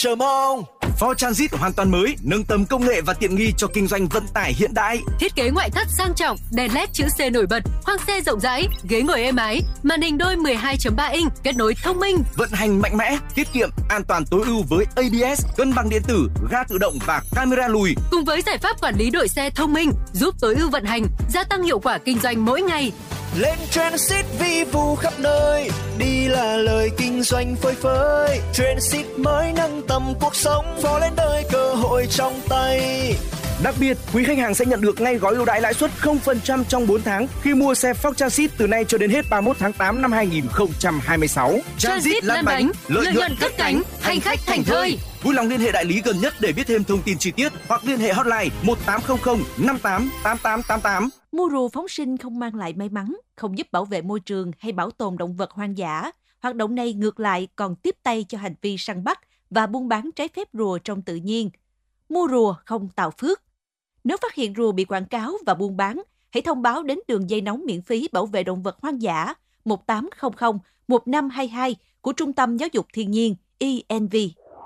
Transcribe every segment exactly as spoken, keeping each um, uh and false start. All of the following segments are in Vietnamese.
Chờ mong! Ford Transit hoàn toàn mới, nâng tầm công nghệ và tiện nghi cho kinh doanh vận tải hiện đại. Thiết kế ngoại thất sang trọng, đèn led chữ C nổi bật, khoang xe rộng rãi, ghế ngồi êm ái, màn hình đôi mười hai chấm ba inch, kết nối thông minh, vận hành mạnh mẽ, tiết kiệm, an toàn tối ưu với a bê ét, cân bằng điện tử, ga tự động và camera lùi. Cùng với giải pháp quản lý đội xe thông minh, giúp tối ưu vận hành, gia tăng hiệu quả kinh doanh mỗi ngày. Lên Transit vi vu khắp nơi, đi là lời kinh doanh phơi phới. Transit mới nâng tầm cuộc sống, phó lên đời cơ hội trong tay. Đặc biệt, quý khách hàng sẽ nhận được ngay gói ưu đãi lãi suất không phần trăm trong bốn tháng khi mua xe Ford Transit từ nay cho đến hết ba mươi mốt tháng tám năm hai nghìn không trăm hai mươi sáu. Transit lăn bánh, lợi nhuận cất cánh, hành khách thành thơi. Vui lòng liên hệ đại lý gần nhất để biết thêm thông tin chi tiết hoặc liên hệ hotline một tám không không năm tám tám tám tám tám. Mua rùa phóng sinh không mang lại may mắn, không giúp bảo vệ môi trường hay bảo tồn động vật hoang dã. Hoạt động này ngược lại còn tiếp tay cho hành vi săn bắt và buôn bán trái phép rùa trong tự nhiên. Mua rùa không tạo phước. Nếu phát hiện rùa bị quảng cáo và buôn bán, hãy thông báo đến đường dây nóng miễn phí bảo vệ động vật hoang dã một tám không không một năm hai hai của Trung tâm Giáo dục Thiên nhiên E N V.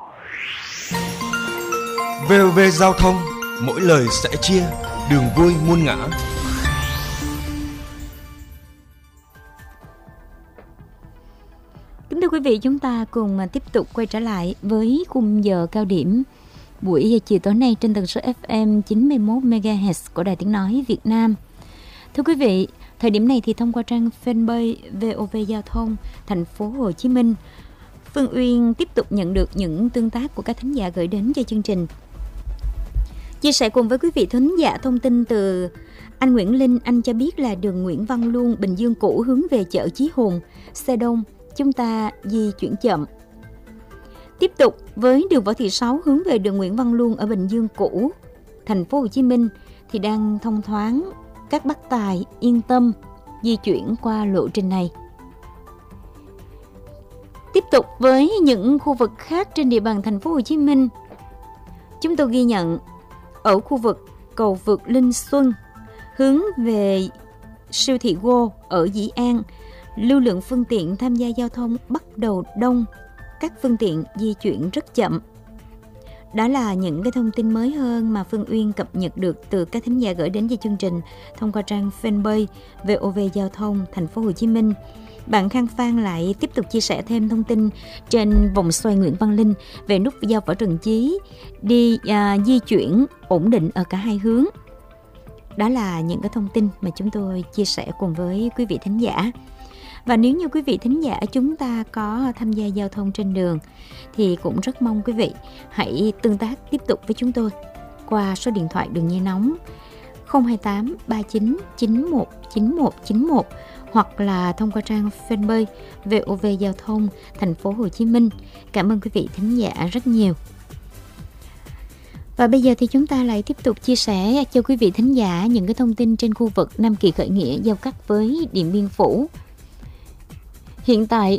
vê o vê Giao thông, mỗi lời sẻ chia, đường vui muôn ngã. Kính thưa quý vị, chúng ta cùng tiếp tục quay trở lại với khung giờ cao điểm buổi chiều tối nay trên tần số ép em chín mươi mốt mê ga héc của Đài Tiếng Nói Việt Nam. Thưa quý vị, thời điểm này thì thông qua trang fanpage vê o vê Giao thông Thành phố Hồ Chí Minh, Phương Uyên tiếp tục nhận được những tương tác của các thính giả gửi đến cho chương trình. Chia sẻ cùng với quý vị thính giả thông tin từ anh Nguyễn Linh, anh cho biết là đường Nguyễn Văn Luân, Bình Dương cũ hướng về chợ Chí Hùng, xe đông, chúng ta di chuyển chậm. Tiếp tục với đường Võ Thị Sáu hướng về đường Nguyễn Văn Luân ở Bình Dương cũ, Thành phố Hồ Chí Minh thì đang thông thoáng, các bác tài yên tâm di chuyển qua lộ trình này. Tiếp tục với những khu vực khác trên địa bàn Thành phố Hồ Chí Minh, chúng tôi ghi nhận ở khu vực cầu vượt Linh Xuân hướng về siêu thị Go ở Dĩ An, lưu lượng phương tiện tham gia giao thông bắt đầu đông, các phương tiện di chuyển rất chậm. Đó là những cái thông tin mới hơn mà Phương Uyên cập nhật được từ các thính giả gửi đến cho chương trình thông qua trang fanpage vê o vê Giao thông Thành phố Hồ Chí Minh. Bạn Khang Phan lại tiếp tục chia sẻ thêm thông tin trên vòng xoay Nguyễn Văn Linh về nút giao Võ Trần Chí đi à, di chuyển ổn định ở cả hai hướng. Đó là những cái thông tin mà chúng tôi chia sẻ cùng với quý vị thính giả. Và nếu như quý vị thính giả chúng ta có tham gia giao thông trên đường thì cũng rất mong quý vị hãy tương tác tiếp tục với chúng tôi qua số điện thoại đường dây nóng không hai tám ba chín chín một chín một chín một hoặc là thông qua trang fanpage vê o vê Giao thông Thành phố Hồ Chí Minh. Cảm ơn quý vị thính giả rất nhiều. Và bây giờ thì chúng ta lại tiếp tục chia sẻ cho quý vị thính giả những cái thông tin trên khu vực Nam Kỳ khởi nghĩa giao cắt với Điện Biên Phủ. Hiện tại,